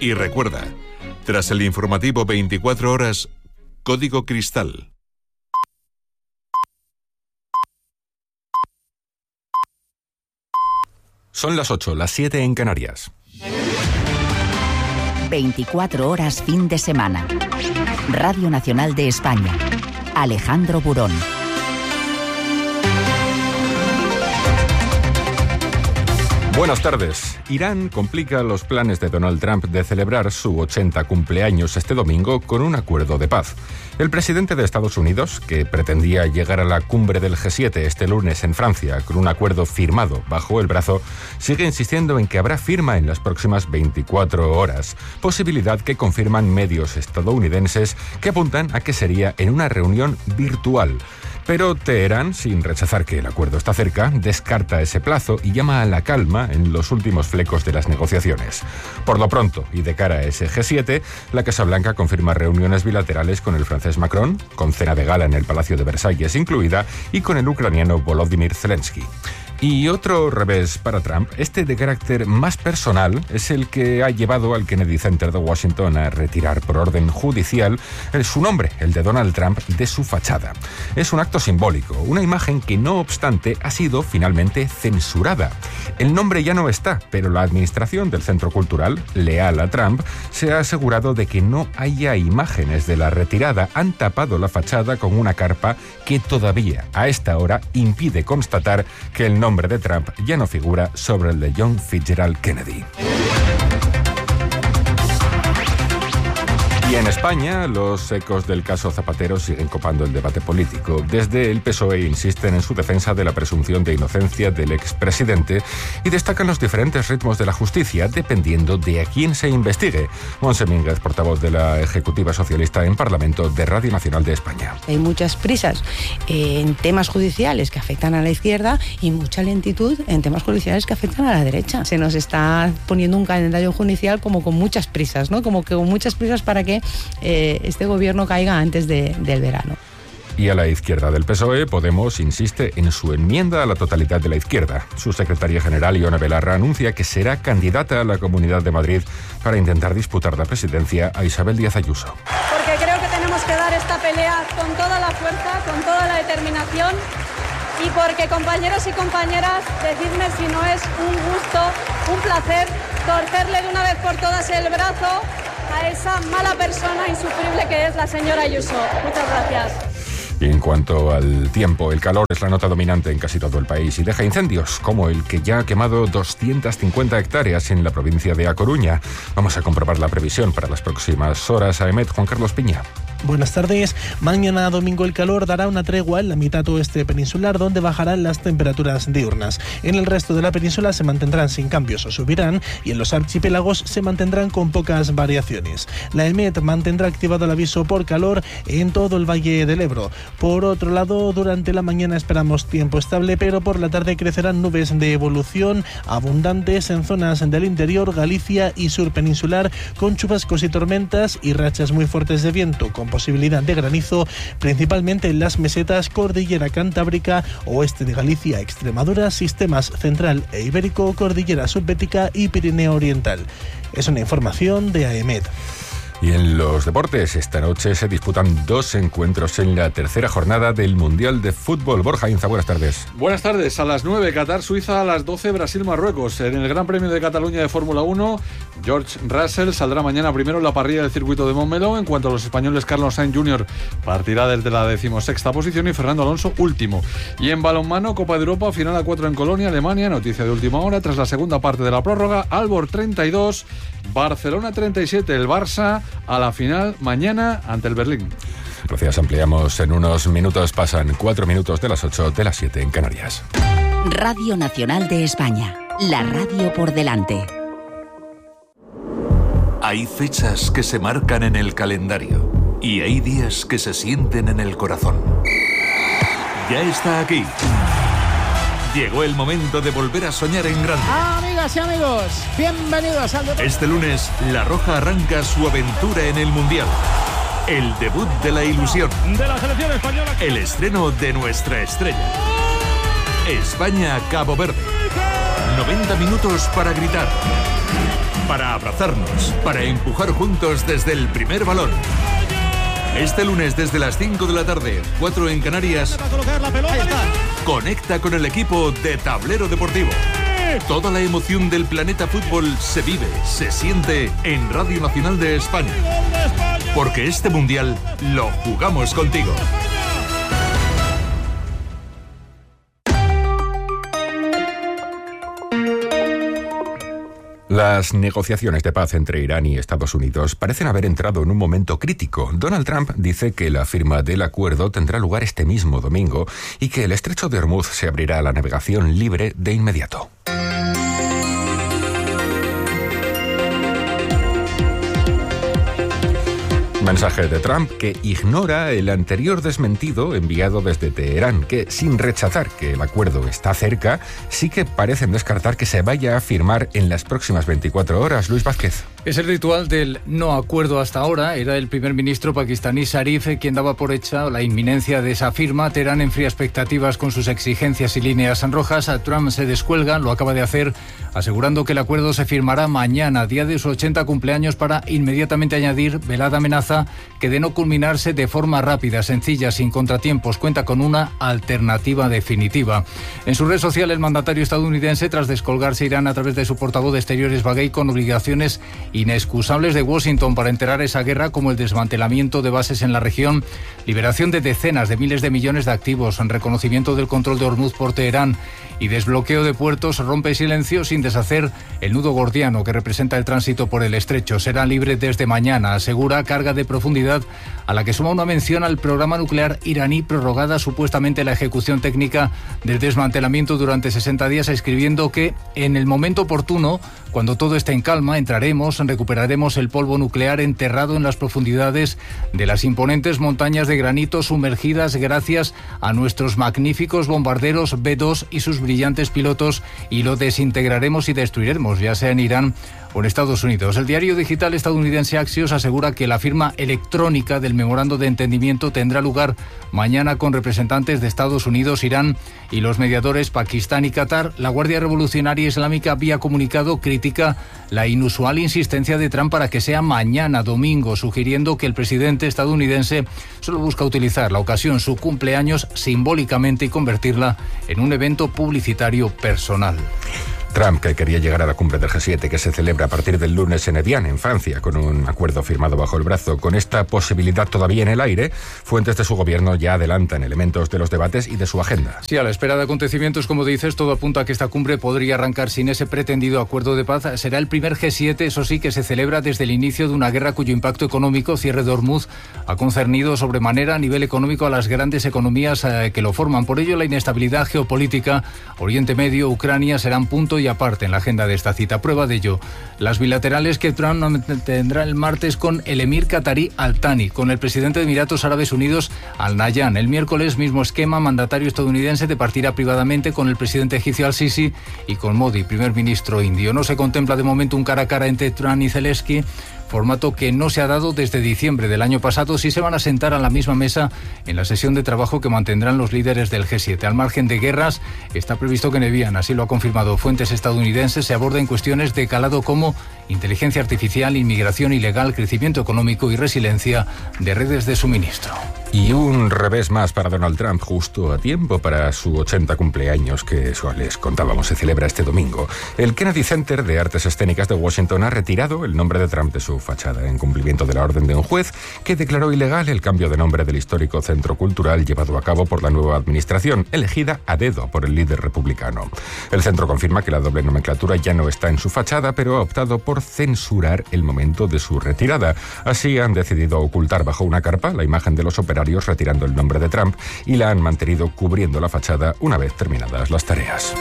Y recuerda, tras el informativo 24 horas, Código Cristal. Son las 8, las 7 en Canarias. 24 horas fin de semana. Radio Nacional de España. Alejandro Burón. Buenas tardes. Irán complica los planes de Donald Trump de celebrar su 80 cumpleaños este domingo con un acuerdo de paz. El presidente de Estados Unidos, que pretendía llegar a la cumbre del G7 este lunes en Francia con un acuerdo firmado bajo el brazo, sigue insistiendo en que habrá firma en las próximas 24 horas, posibilidad que confirman medios estadounidenses que apuntan a que sería en una reunión virtual. Pero Teherán, sin rechazar que el acuerdo está cerca, descarta ese plazo y llama a la calma en los últimos flecos de las negociaciones. Por lo pronto, y de cara a ese G7, la Casa Blanca confirma reuniones bilaterales con el francés Macron, con cena de gala en el Palacio de Versalles incluida, y con el ucraniano Volodymyr Zelensky. Y otro revés para Trump, este de carácter más personal, es el que ha llevado al Kennedy Center de Washington a retirar por orden judicial su nombre, el de Donald Trump, de su fachada. Es un acto simbólico, una imagen que no obstante ha sido finalmente censurada. El nombre ya no está, pero la administración del Centro Cultural, leal a Trump, se ha asegurado de que no haya imágenes de la retirada. Han tapado la fachada con una carpa que todavía, a esta hora, impide constatar que el nombre de Trump ya no figura sobre el de John Fitzgerald Kennedy. Y en España, los ecos del caso Zapatero siguen copando el debate político. Desde el PSOE insisten en su defensa de la presunción de inocencia del expresidente y destacan los diferentes ritmos de la justicia, dependiendo de a quién se investigue. Montse Mínguez, portavoz de la Ejecutiva Socialista en Parlamento de Radio Nacional de España. Hay muchas prisas en temas judiciales que afectan a la izquierda y mucha lentitud en temas judiciales que afectan a la derecha. Se nos está poniendo un calendario judicial como con muchas prisas, ¿no? Como que con muchas prisas para que este gobierno caiga antes del verano. Y a la izquierda del PSOE, Podemos insiste en su enmienda a la totalidad de la izquierda. Su secretaria general, Ione Belarra, anuncia que será candidata a la Comunidad de Madrid para intentar disputar la presidencia a Isabel Díaz Ayuso. Porque creo que tenemos que dar esta pelea con toda la fuerza, con toda la determinación, y porque, compañeros y compañeras, decidme si no es un gusto, un placer, torcerle de una vez por todas el brazo a esa mala persona insufrible que es la señora Ayuso. Muchas gracias. Y en cuanto al tiempo, el calor es la nota dominante en casi todo el país y deja incendios, como el que ya ha quemado 250 hectáreas en la provincia de A Coruña. Vamos a comprobar la previsión para las próximas horas. AEMET, Juan Carlos Piña. Buenas tardes. Mañana domingo el calor dará una tregua en la mitad oeste peninsular, donde bajarán las temperaturas diurnas. En el resto de la península se mantendrán sin cambios o subirán, y en los archipiélagos se mantendrán con pocas variaciones. La EMET mantendrá activado el aviso por calor en todo el Valle del Ebro. Por otro lado, durante la mañana esperamos tiempo estable, pero por la tarde crecerán nubes de evolución abundantes en zonas del interior, Galicia y sur peninsular, con chubascos y tormentas y rachas muy fuertes de viento, con posibilidad de granizo, principalmente en las mesetas, cordillera cantábrica, oeste de Galicia, Extremadura, sistemas central e ibérico, cordillera subbética y Pirineo oriental. Es una información de AEMET. Y en los deportes, esta noche se disputan dos encuentros en la tercera jornada del Mundial de Fútbol. Borja Inza, buenas tardes. Buenas tardes. A las 9, Qatar-Suiza, a las 12, Brasil-Marruecos. En el Gran Premio de Cataluña de Fórmula 1, George Russell saldrá mañana primero en la parrilla del circuito de Montmeló. En cuanto a los españoles, Carlos Sainz Jr. partirá desde la 16ª posición y Fernando Alonso último. Y en balonmano, Copa de Europa, final a 4 en Colonia, Alemania. Noticia de última hora, tras la segunda parte de la prórroga, Aalborg 32, Barcelona 37, el Barça a la final mañana ante el Berlín. Gracias, ampliamos en unos minutos. Pasan 4 minutos de las 8, de las 7 en Canarias. Radio Nacional de España, la radio por delante. Hay fechas que se marcan en el calendario y hay días que se sienten en el corazón. Ya está aquí. Llegó el momento de volver a soñar en grande. Amigas y amigos, bienvenidos al debut. Este lunes, La Roja arranca su aventura en el Mundial. El debut de la ilusión. De la selección española. El estreno de nuestra estrella. España-Cabo Verde. 90 minutos para gritar, para abrazarnos, para empujar juntos desde el primer balón. Este lunes desde las 5 de la tarde, 4 en Canarias, conecta con el equipo de Tablero Deportivo. Toda la emoción del planeta fútbol se vive, se siente en Radio Nacional de España. Porque este mundial lo jugamos contigo. Las negociaciones de paz entre Irán y Estados Unidos parecen haber entrado en un momento crítico. Donald Trump dice que la firma del acuerdo tendrá lugar este mismo domingo y que el estrecho de Hormuz se abrirá a la navegación libre de inmediato. Mensaje de Trump que ignora el anterior desmentido enviado desde Teherán, que sin rechazar que el acuerdo está cerca, sí que parecen descartar que se vaya a firmar en las próximas 24 horas. Luis Vázquez. Es el ritual del no acuerdo hasta ahora. Era el primer ministro pakistaní Sharif quien daba por hecha la inminencia de esa firma. Teherán enfría expectativas con sus exigencias y líneas rojas. Trump se descuelga, lo acaba de hacer, asegurando que el acuerdo se firmará mañana, día de su 80 cumpleaños, para inmediatamente añadir velada amenaza que de no culminarse de forma rápida, sencilla, sin contratiempos, cuenta con una alternativa definitiva. En su red social, el mandatario estadounidense, tras descolgarse Irán a través de su portavoz de Exteriores Baghei, con obligaciones inexcusables de Washington para enterar esa guerra, como el desmantelamiento de bases en la región, liberación de decenas de miles de millones de activos, reconocimiento del control de Hormuz por Teherán y desbloqueo de puertos, rompe silencio sin deshacer el nudo gordiano que representa el tránsito por el estrecho. Será libre desde mañana, asegura, carga de profundidad a la que suma una mención al programa nuclear iraní, prorrogada supuestamente la ejecución técnica del desmantelamiento durante 60 días, escribiendo que en el momento oportuno, cuando todo esté en calma, recuperaremos el polvo nuclear enterrado en las profundidades de las imponentes montañas de granito sumergidas gracias a nuestros magníficos bombarderos B-2 y sus brillantes pilotos, y lo desintegraremos y destruiremos, ya sea en Irán o en Estados Unidos. El diario digital estadounidense Axios asegura que la firma electrónica del memorando de entendimiento tendrá lugar mañana con representantes de Estados Unidos, Irán y los mediadores Pakistán y Qatar. La Guardia Revolucionaria Islámica, vía comunicado, critica la inusual insistencia de Trump para que sea mañana domingo, sugiriendo que el presidente estadounidense solo busca utilizar la ocasión, su cumpleaños, simbólicamente y convertirla en un evento publicitario personal. Trump, que quería llegar a la cumbre del G7 que se celebra a partir del lunes en Evian, en Francia, con un acuerdo firmado bajo el brazo. Con esta posibilidad todavía en el aire, fuentes de su gobierno ya adelantan elementos de los debates y de su agenda. Sí, a la espera de acontecimientos, como dices, todo apunta a que esta cumbre podría arrancar sin ese pretendido acuerdo de paz. Será el primer G7, eso sí, que se celebra desde el inicio de una guerra cuyo impacto económico, cierre de Hormuz, ha concernido sobremanera a nivel económico a las grandes economías que lo forman. Por ello, la inestabilidad geopolítica, Oriente Medio, Ucrania, serán punto y aparte en la agenda de esta cita. Prueba de ello, las bilaterales que Trump tendrá el martes con el emir qatarí Al Thani, con el presidente de Emiratos Árabes Unidos Al Nahyan. El miércoles, mismo esquema, mandatario estadounidense departirá privadamente con el presidente egipcio Al Sisi y con Modi, primer ministro indio. No se contempla de momento un cara a cara entre Trump y Zelensky, formato que no se ha dado desde diciembre del año pasado. Sí se van a sentar a la misma mesa en la sesión de trabajo que mantendrán los líderes del G7. Al margen de guerras, está previsto que en Evian, así lo ha confirmado fuentes estadounidenses, se aborden cuestiones de calado como inteligencia artificial, inmigración ilegal, crecimiento económico y resiliencia de redes de suministro. Y un revés más para Donald Trump, justo a tiempo para su 80 cumpleaños, que eso les contábamos, se celebra este domingo. El Kennedy Center de Artes Escénicas de Washington ha retirado el nombre de Trump de su fachada, en cumplimiento de la orden de un juez que declaró ilegal el cambio de nombre del histórico centro cultural llevado a cabo por la nueva administración, elegida a dedo por el líder republicano. El centro confirma que la doble nomenclatura ya no está en su fachada, pero ha optado por censurar el momento de su retirada. Así han decidido ocultar bajo una carpa la imagen de los operarios retirando el nombre de Trump y la han mantenido cubriendo la fachada una vez terminadas las tareas.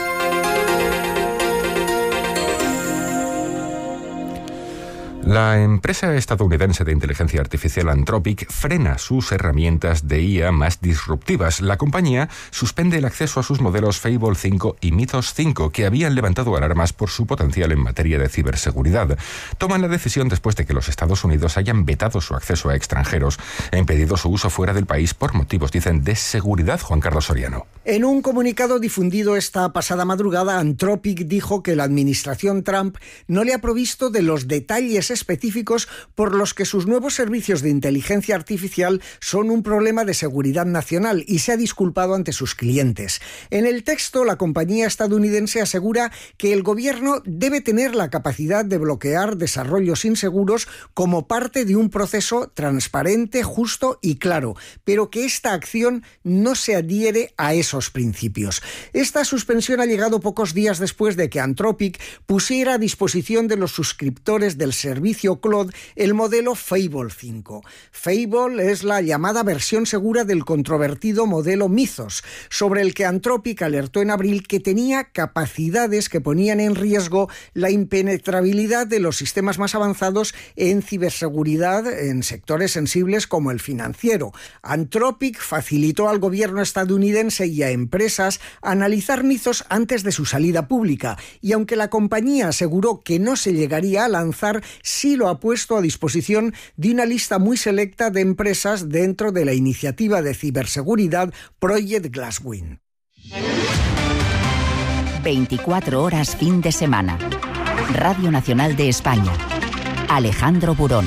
La empresa estadounidense de inteligencia artificial Anthropic frena sus herramientas de IA más disruptivas. La compañía suspende el acceso a sus modelos Fable 5 y Mythos 5, que habían levantado alarmas por su potencial en materia de ciberseguridad. Toman la decisión después de que los Estados Unidos hayan vetado su acceso a extranjeros e impedido su uso fuera del país por motivos, dicen, de seguridad. Juan Carlos Soriano. En un comunicado difundido esta pasada madrugada, Anthropic dijo que la administración Trump no le ha provisto de los detalles específicos por los que sus nuevos servicios de inteligencia artificial son un problema de seguridad nacional y se ha disculpado ante sus clientes. En el texto, la compañía estadounidense asegura que el gobierno debe tener la capacidad de bloquear desarrollos inseguros como parte de un proceso transparente, justo y claro, pero que esta acción no se adhiere a esos principios. Esta suspensión ha llegado pocos días después de que Anthropic pusiera a disposición de los suscriptores del servicio Claude el modelo Fable 5. Fable es la llamada versión segura del controvertido modelo Mythos, sobre el que Anthropic alertó en abril que tenía capacidades que ponían en riesgo la impenetrabilidad de los sistemas más avanzados en ciberseguridad en sectores sensibles como el financiero. Anthropic facilitó al gobierno estadounidense y a empresas analizar Mythos antes de su salida pública, y aunque la compañía aseguró que no se llegaría a lanzar, sí lo ha puesto a disposición de una lista muy selecta de empresas dentro de la iniciativa de ciberseguridad Project Glasswing. 24 horas fin de semana. Radio Nacional de España. Alejandro Burón.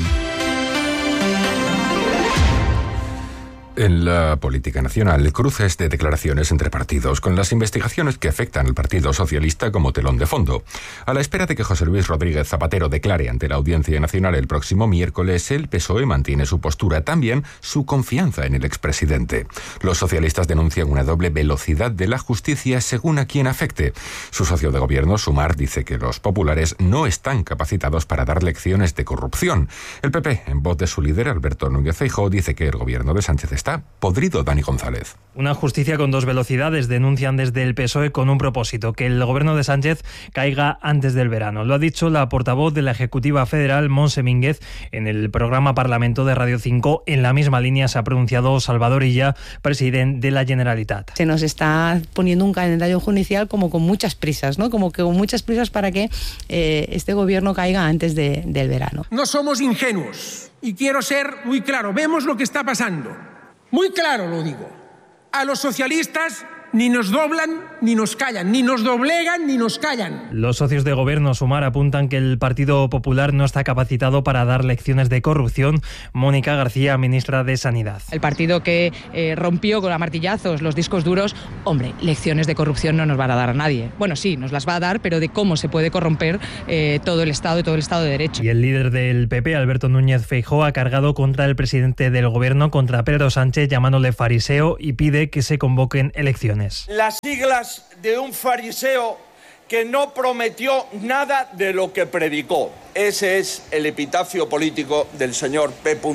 En la política nacional, cruces de declaraciones entre partidos con las investigaciones que afectan al Partido Socialista como telón de fondo. A la espera de que José Luis Rodríguez Zapatero declare ante la Audiencia Nacional el próximo miércoles, el PSOE mantiene su postura, también su confianza en el expresidente. Los socialistas denuncian una doble velocidad de la justicia según a quien afecte. Su socio de gobierno, Sumar, dice que los populares no están capacitados para dar lecciones de corrupción. El PP, en voz de su líder, Alberto Núñez Feijóo, dice que el gobierno de Sánchez está podrido. Dani González. Una justicia con dos velocidades, denuncian desde el PSOE, con un propósito: que el gobierno de Sánchez caiga antes del verano. Lo ha dicho la portavoz de la Ejecutiva Federal, Montse Mínguez, en el programa Parlamento de Radio 5. En la misma línea se ha pronunciado Salvador Illa, presidente de la Generalitat. Se nos está poniendo un calendario judicial como con muchas prisas, ¿no? Como que con muchas prisas para que este gobierno caiga antes del verano. No somos ingenuos y quiero ser muy claro. Vemos lo que está pasando. Muy claro lo digo. A los socialistas ni nos doblan ni nos callan, ni nos doblegan ni nos callan. Los socios de gobierno Sumar apuntan que el Partido Popular no está capacitado para dar lecciones de corrupción. Mónica García, ministra de Sanidad. El partido que rompió con martillazos los discos duros, hombre, lecciones de corrupción no nos van a dar a nadie. Bueno, sí, nos las va a dar, pero de cómo se puede corromper todo el Estado y todo el Estado de Derecho. Y el líder del PP, Alberto Núñez Feijóo, ha cargado contra el presidente del gobierno, contra Pedro Sánchez, llamándole fariseo, y pide que se convoquen elecciones. Las siglas de un fariseo que no prometió nada de lo que predicó. Ese es el epitafio político del señor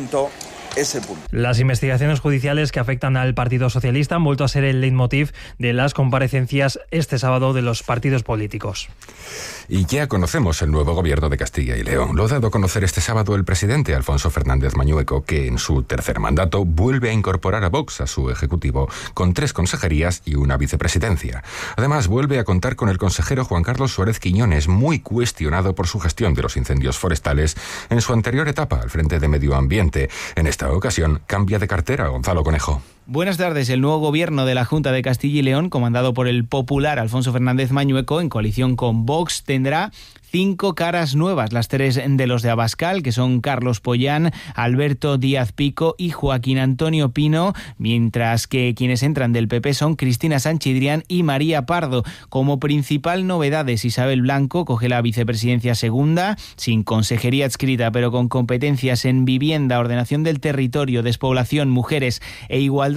P.S. Las investigaciones judiciales que afectan al Partido Socialista han vuelto a ser el leitmotiv de las comparecencias este sábado de los partidos políticos. Y ya conocemos el nuevo gobierno de Castilla y León. Lo ha dado a conocer este sábado el presidente Alfonso Fernández Mañueco, que en su tercer mandato vuelve a incorporar a Vox a su ejecutivo, con 3 consejerías y una vicepresidencia. Además, vuelve a contar con el consejero Juan Carlos Suárez Quiñones, muy cuestionado por su gestión de los incendios forestales en su anterior etapa al frente de Medio Ambiente. En esta ocasión cambia de cartera. Gonzalo Conejo. Buenas tardes. El nuevo gobierno de la Junta de Castilla y León, comandado por el popular Alfonso Fernández Mañueco, en coalición con Vox, tendrá 5 caras nuevas, las 3 de los de Abascal, que son Carlos Pollán, Alberto Díaz Pico y Joaquín Antonio Pino, mientras que quienes entran del PP son Cristina Sanchidrián y María Pardo. Como principal novedades, Isabel Blanco coge la vicepresidencia segunda, sin consejería adscrita, pero con competencias en vivienda, ordenación del territorio, despoblación, mujeres e igualdad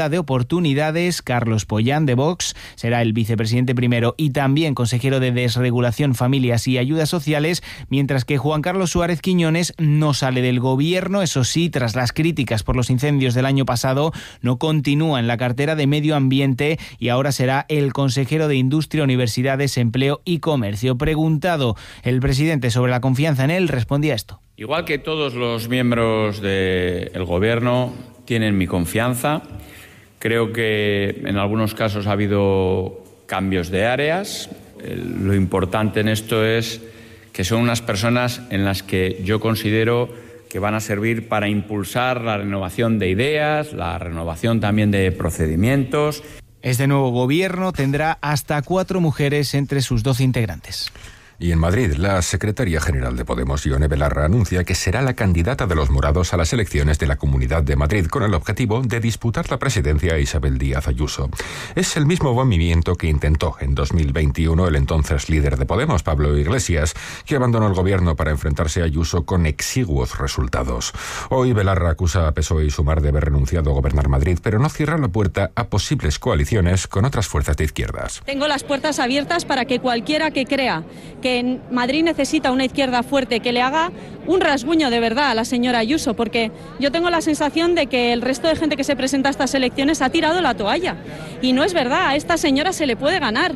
igualdad de oportunidades. Carlos Pollán, de Vox, será el vicepresidente primero y también consejero de Desregulación, Familias y Ayudas Sociales, mientras que Juan Carlos Suárez Quiñones no sale del gobierno. Eso sí, tras las críticas por los incendios del año pasado, no continúa en la cartera de Medio Ambiente y ahora será el consejero de Industria, Universidades, Empleo y Comercio. Preguntado el presidente sobre la confianza en él, respondía esto. Igual que todos los miembros del gobierno tienen mi confianza, creo que en algunos casos ha habido cambios de áreas. Lo importante en esto es que son unas personas en las que yo considero que van a servir para impulsar la renovación de ideas, la renovación también de procedimientos. Este nuevo gobierno tendrá hasta 4 mujeres entre sus 12 integrantes. Y en Madrid, la secretaria general de Podemos, Ione Belarra, anuncia que será la candidata de los morados a las elecciones de la Comunidad de Madrid con el objetivo de disputar la presidencia a Isabel Díaz Ayuso. Es el mismo movimiento que intentó en 2021 el entonces líder de Podemos, Pablo Iglesias, que abandonó el gobierno para enfrentarse a Ayuso con exiguos resultados. Hoy Belarra acusa a PSOE y Sumar de haber renunciado a gobernar Madrid, pero no cierra la puerta a posibles coaliciones con otras fuerzas de izquierdas. Tengo las puertas abiertas para que cualquiera que crea que en Madrid necesita una izquierda fuerte, que le haga un rasguño de verdad a la señora Ayuso, porque yo tengo la sensación de que el resto de gente que se presenta a estas elecciones ha tirado la toalla. Y no es verdad, a esta señora se le puede ganar.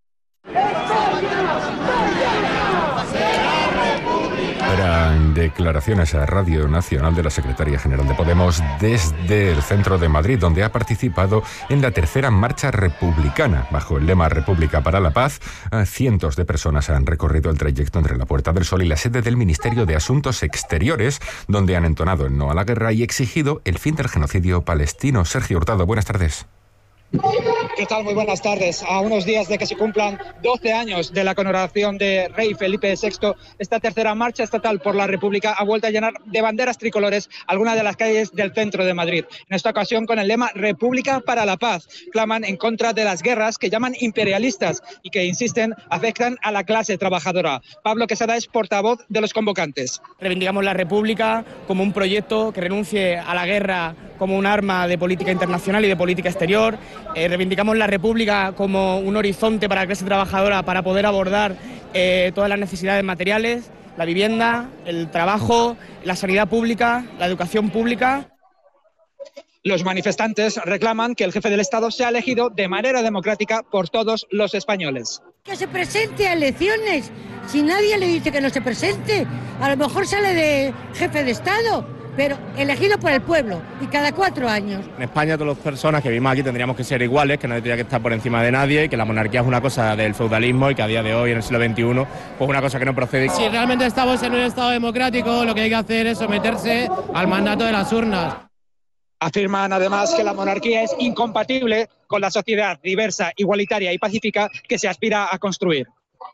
Eran declaraciones a Radio Nacional de la secretaria general de Podemos desde el centro de Madrid, donde ha participado en la tercera marcha republicana. Bajo el lema República para la Paz, cientos de personas han recorrido el trayecto entre la Puerta del Sol y la sede del Ministerio de Asuntos Exteriores, donde han entonado el no a la guerra y exigido el fin del genocidio palestino. Sergio Hurtado, buenas tardes. ¿Qué tal? Muy buenas tardes. A unos días de que se cumplan 12 años de la coronación de Rey Felipe VI, esta tercera marcha estatal por la República ha vuelto a llenar de banderas tricolores algunas de las calles del centro de Madrid. En esta ocasión con el lema República para la Paz. Claman en contra de las guerras que llaman imperialistas y que, insisten, afectan a la clase trabajadora. Pablo Quesada es portavoz de los convocantes. Reivindicamos la República como un proyecto que renuncie a la guerra como un arma de política internacional y de política exterior. Reivindicamos la República como un horizonte para la clase trabajadora para poder abordar todas las necesidades materiales, la vivienda, el trabajo, la sanidad pública, la educación pública. Los manifestantes reclaman que el jefe del Estado sea elegido de manera democrática por todos los españoles. Que se presente a elecciones, si nadie le dice que no se presente, a lo mejor sale de jefe de Estado, pero elegido por el pueblo y cada 4 años. En España todas las personas que vivimos aquí tendríamos que ser iguales, que nadie tendría que estar por encima de nadie y que la monarquía es una cosa del feudalismo y que a día de hoy, en el siglo XXI, pues una cosa que no procede. Si realmente estamos en un Estado democrático, lo que hay que hacer es someterse al mandato de las urnas. Afirman además que la monarquía es incompatible con la sociedad diversa, igualitaria y pacífica que se aspira a construir.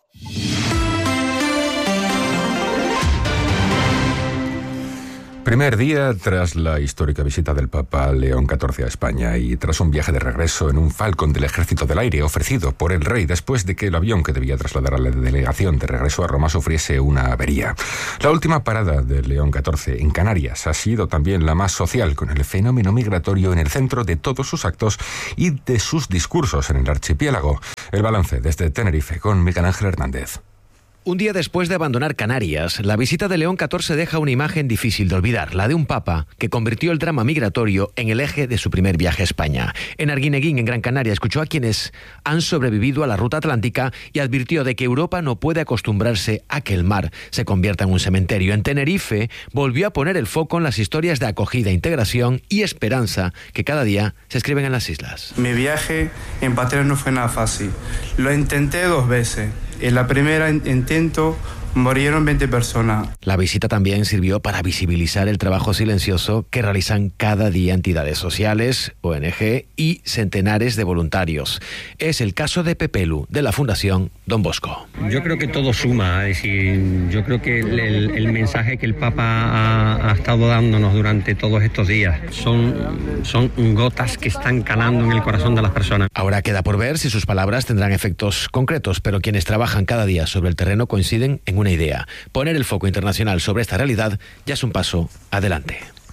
Primer día tras la histórica visita del Papa León XIV a España y tras un viaje de regreso en un Falcon del Ejército del Aire ofrecido por el rey después de que el avión que debía trasladar a la delegación de regreso a Roma sufriese una avería. La última parada de León XIV en Canarias ha sido también la más social, con el fenómeno migratorio en el centro de todos sus actos y de sus discursos en el archipiélago. El balance desde Tenerife con Miguel Ángel Hernández. Un día después de abandonar Canarias, la visita de León XIV deja una imagen difícil de olvidar, la de un papa que convirtió el drama migratorio en el eje de su primer viaje a España. En Arguineguín, en Gran Canaria, escuchó a quienes han sobrevivido a la ruta atlántica y advirtió de que Europa no puede acostumbrarse a que el mar se convierta en un cementerio. En Tenerife, volvió a poner el foco en las historias de acogida, integración y esperanza que cada día se escriben en las islas. Mi viaje en Pateros no fue nada fácil. Lo intenté 2 veces. En la primera intento murieron 20 personas. La visita también sirvió para visibilizar el trabajo silencioso que realizan cada día entidades sociales, ONG y centenares de voluntarios. Es el caso de Pepelu, de la Fundación Don Bosco. Yo creo que todo suma, es decir, yo creo que el mensaje que el Papa ha estado dándonos durante todos estos días son gotas que están calando en el corazón de las personas. Ahora queda por ver si sus palabras tendrán efectos concretos, pero quienes trabajan cada día sobre el terreno coinciden en una idea: poner el foco internacional sobre esta realidad ya es un paso adelante.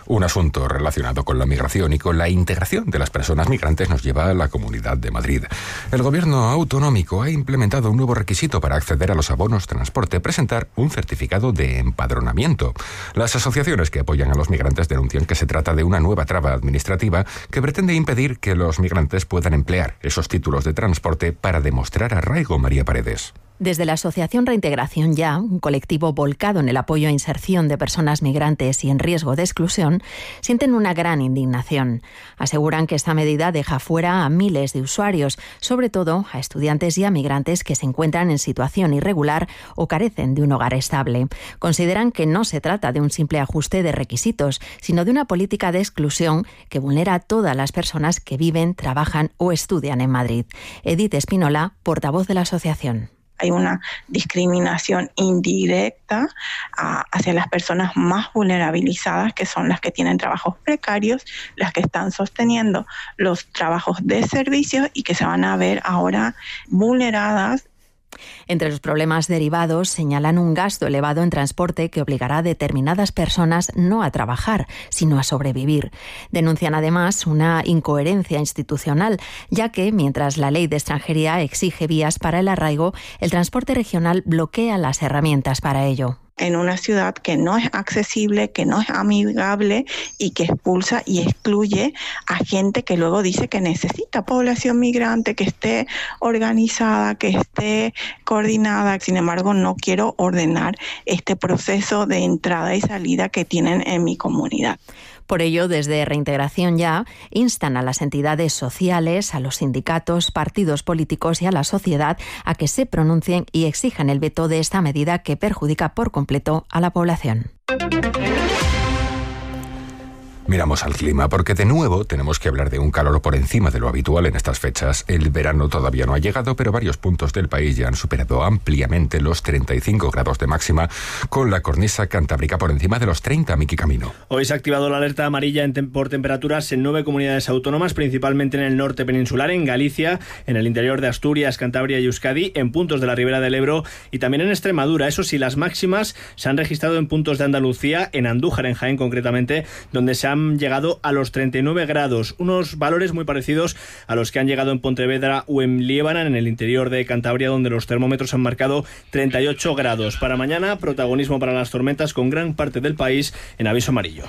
Un asunto relacionado con la migración y con la integración de las personas migrantes nos lleva a la Comunidad de Madrid. El gobierno autonómico ha implementado un nuevo requisito para acceder a los abonos transporte: presentar un certificado de empadronamiento. Las asociaciones que apoyan a los migrantes denuncian que se trata de una nueva traba administrativa que pretende impedir que los migrantes puedan emplear esos títulos de transporte para demostrar arraigo. María Paredes. Desde la Asociación Reintegración Ya, un colectivo volcado en el apoyo a inserción de personas migrantes y en riesgo de exclusión, sienten una gran indignación. Aseguran que esta medida deja fuera a miles de usuarios, sobre todo a estudiantes y a migrantes que se encuentran en situación irregular o carecen de un hogar estable. Consideran que no se trata de un simple ajuste de requisitos, sino de una política de exclusión que vulnera a todas las personas que viven, trabajan o estudian en Madrid. Edith Espinola, portavoz de la asociación. Hay una discriminación indirecta hacia las personas más vulnerabilizadas, que son las que tienen trabajos precarios, las que están sosteniendo los trabajos de servicios y que se van a ver ahora vulneradas. Entre los problemas derivados señalan un gasto elevado en transporte que obligará a determinadas personas no a trabajar, sino a sobrevivir. Denuncian además una incoherencia institucional, ya que mientras la ley de extranjería exige vías para el arraigo, el transporte regional bloquea las herramientas para ello. En una ciudad que no es accesible, que no es amigable y que expulsa y excluye a gente que luego dice que necesita población migrante, que esté organizada, que esté coordinada. Sin embargo, no quiero ordenar este proceso de entrada y salida que tienen en mi comunidad. Por ello, desde Reintegración Ya, instan a las entidades sociales, a los sindicatos, partidos políticos y a la sociedad a que se pronuncien y exijan el veto de esta medida que perjudica por completo a la población. Miramos al clima, porque de nuevo tenemos que hablar de un calor por encima de lo habitual en estas fechas. El verano todavía no ha llegado, pero varios puntos del país ya han superado ampliamente los 35 grados de máxima, con la cornisa cantábrica por encima de los 30, Miki Camino. Hoy se ha activado la alerta amarilla por temperaturas en 9 comunidades autónomas, principalmente en el norte peninsular, en Galicia, en el interior de Asturias, Cantabria y Euskadi, en puntos de la Ribera del Ebro y también en Extremadura. Eso sí, las máximas se han registrado en puntos de Andalucía, en Andújar, en Jaén concretamente, donde se han llegado a los 39 grados, unos valores muy parecidos a los que han llegado en Pontevedra o en Liébana, en el interior de Cantabria, donde los termómetros han marcado 38 grados. Para mañana, protagonismo para las tormentas, con gran parte del país en aviso amarillo.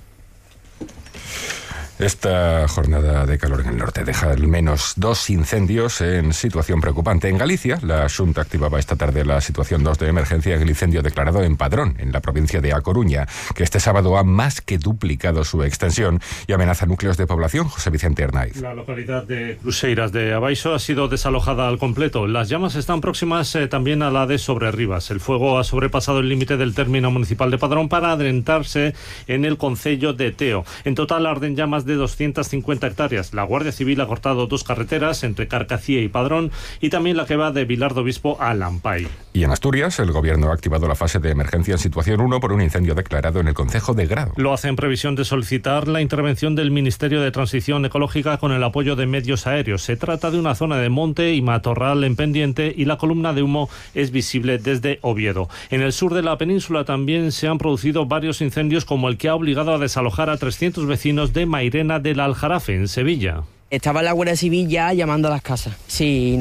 Esta jornada de calor en el norte deja al menos 2 incendios en situación preocupante. En Galicia, la Xunta activaba esta tarde la situación 2 de emergencia en el incendio declarado en Padrón, en la provincia de A Coruña, que este sábado ha más que duplicado su extensión y amenaza núcleos de población. José Vicente Hernaiz. La localidad de Cruceiras de Abaixo ha sido desalojada al completo. Las llamas están próximas también a la de Sobrerribas. El fuego ha sobrepasado el límite del término municipal de Padrón para adentrarse en el concello de Teo. En total arden llamas de 250 hectáreas. La Guardia Civil ha cortado 2 carreteras entre Carcacía y Padrón y también la que va de Vilar do Obispo a Lampay. Y en Asturias, el Gobierno ha activado la fase de emergencia en situación 1 por un incendio declarado en el concejo de Grado. Lo hace en previsión de solicitar la intervención del Ministerio de Transición Ecológica con el apoyo de medios aéreos. Se trata de una zona de monte y matorral en pendiente y la columna de humo es visible desde Oviedo. En el sur de la península también se han producido varios incendios, como el que ha obligado a desalojar a 300 vecinos de Mairena del Aljarafe, en Sevilla. Estaba la Guardia Civil ya llamando a las casas. Sí.